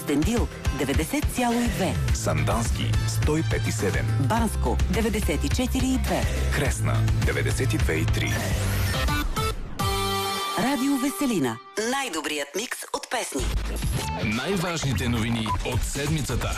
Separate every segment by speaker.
Speaker 1: Кюстендил 90,2.
Speaker 2: Сандански 105,7.
Speaker 1: Банско 94,2.
Speaker 2: Кресна 92,3.
Speaker 1: Радио Веселина. Най-добрият микс от песни.
Speaker 3: Най-важните новини от седмицата.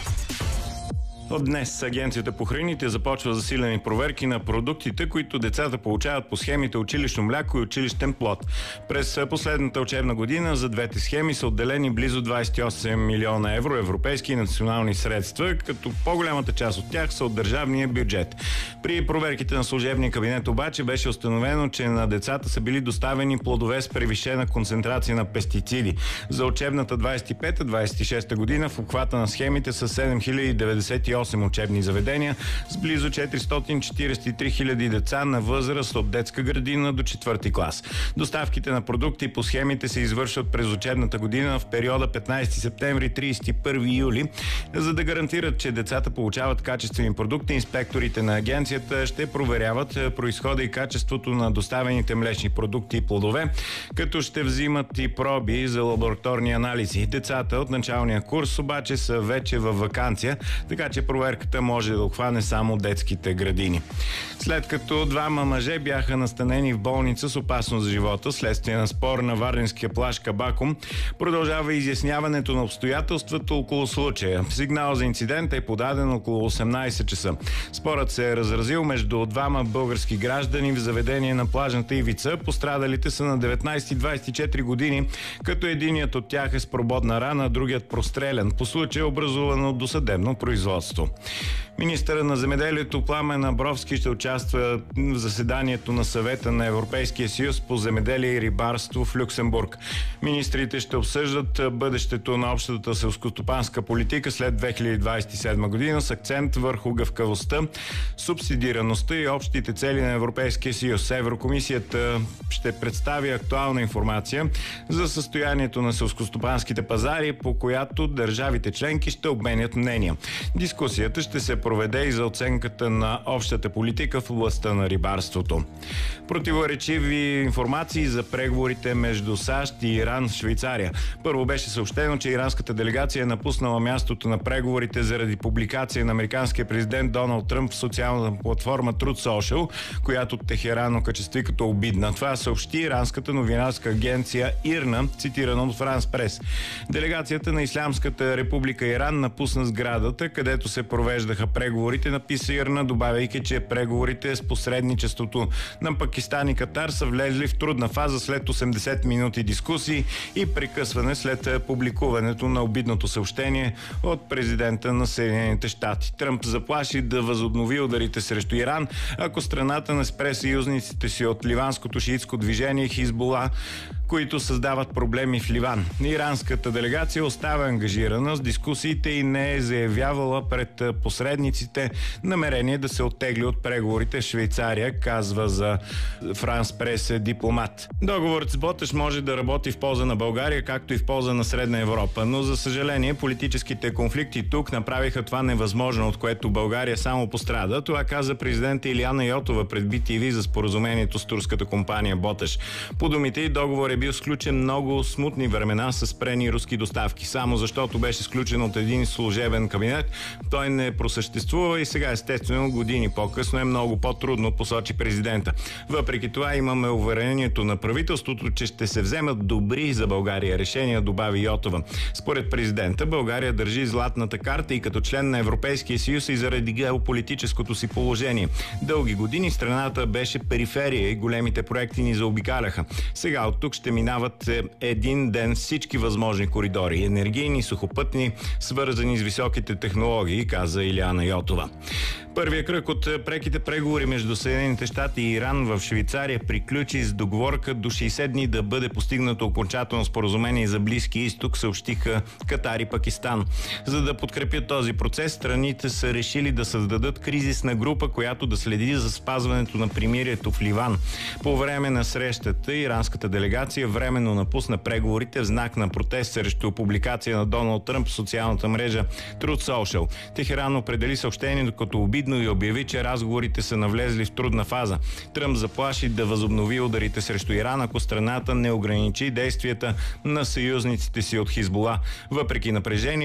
Speaker 4: От днес Агенцията по храните започва засилени проверки на продуктите, които децата получават по схемите училищно мляко и училищен плод. През последната учебна година за двете схеми са отделени близо 28 милиона евро европейски и национални средства, като по-голямата част от тях са от държавния бюджет. При проверките на служебния кабинет обаче беше установено, че на децата са били доставени плодове с превишена концентрация на пестициди. За учебната 25-26 година в обхвата на схемите са 7098 учебни заведения с близо 443 хиляди деца на възраст от детска градина до 4 клас. Доставките на продукти по схемите се извършват през учебната година в периода 15 септември 31 юли. За да гарантират, че децата получават качествени продукти, инспекторите на агенцията ще проверяват произхода и качеството на доставените млечни продукти и плодове, като ще взимат и проби за лабораторни анализи. Децата от началния курс обаче са вече във ваканция, така че проверката може да обхване само детските градини. След като двама мъже бяха настанени в болница с опасност за живота следствие на спор на варненския плаж Кабакум, продължава изясняването на обстоятелствата около случая. Сигнал за инцидент е подаден около 18 часа. Спорът се е разразил между двама български граждани в заведение на плажната ивица. Пострадалите са на 19 и 24 години, като единият от тях е с прободна рана, а другият прострелян. По случая е образувано досъдебно производство. Министърът на земеделието Пламен Абровски ще участва в заседанието на Съвета на Европейския съюз по земеделие и рибарство в Люксембург. Министрите ще обсъждат бъдещето на общата селскостопанска политика след 2027 година с акцент върху гъвкавостта, субсидираността и общите цели на Европейския съюз. Еврокомисията ще представи актуална информация за състоянието на селскостопанските пазари, по която държавите членки ще обменят мнения. Дискусията ще се проведе и за оценката на общата политика в областта на рибарството. Противоречиви информации за преговорите между САЩ и Иран в Швейцария. Първо беше съобщено, че иранската делегация е напуснала мястото на преговорите заради публикация на американския президент Доналд Тръмп в социалната платформа Truth Social, която Техеран окачестви като обидна. Това съобщи иранската новинарска агенция ИРНА, цитирана от Франс Прес. Делегацията на Ислямската република Иран напусна сградата, където се провеждаха преговорите, написа ИРНА, добавяйки, че преговорите с посредничеството на Пакистан и Катар са влезли в трудна фаза след 80 минути дискусии и прекъсване след публикуването на обидното съобщение от президента на Съединените щати. Тръмп заплаши да възобнови ударите срещу Иран, ако страната не спре съюзниците си от ливанското шиитско движение Хизбула, които създават проблеми в Ливан. Иранската делегация остава ангажирана с дискусиите и не е заявявала пред посредниците намерение да се оттегли от преговорите в Швейцария, казва за Франс Прес дипломат. Договорът с Боташ може да работи в полза на България, както и в полза на Средна Европа, но за съжаление политическите конфликти тук направиха това невъзможно, от което България само пострада. Това каза президента Илияна Йотова пред BTV за споразумението с турската компания Боташ. По думите й, договор е бил сключен много смутни времена с спрени руски доставки. Само защото беше сключен от един служебен кабинет, той не просъществува и сега естествено години по-късно е много по-трудно, посочи президента. Въпреки това имаме уверението на правителството, че ще се вземат добри за България решения, добави Йотова. Според президента, България държи златната карта и като член на Европейския съюз и заради геополитическото си положение. Дълги години страната беше периферия и големите проекти ни заобикаляха. Сега от тук ще минават един ден всички възможни коридори, енергийни, сухопътни, свързани с високите технологии, каза Илияна Йотова. Първият кръг от преките преговори между Съединените щати и Иран в Швейцария приключи с договорка до 60 дни да бъде постигнато окончателно споразумение за Близки изток, съобщиха Катар и Пакистан. За да подкрепят този процес, страните са решили да създадат кризисна група, която да следи за спазването на примирието в Ливан. По време на срещата иранската делегация временно напусна преговорите в знак на протест срещу публикация на Доналд Тръмп в социалната мрежа Truth Social. Техеран определи съобщението като обидно и обяви, че разговорите са навлезли в трудна фаза. Тръмп заплаши да възобнови ударите срещу Иран, ако страната не ограничи действията на съюзниците си от Хизбула. Въпреки напрежението,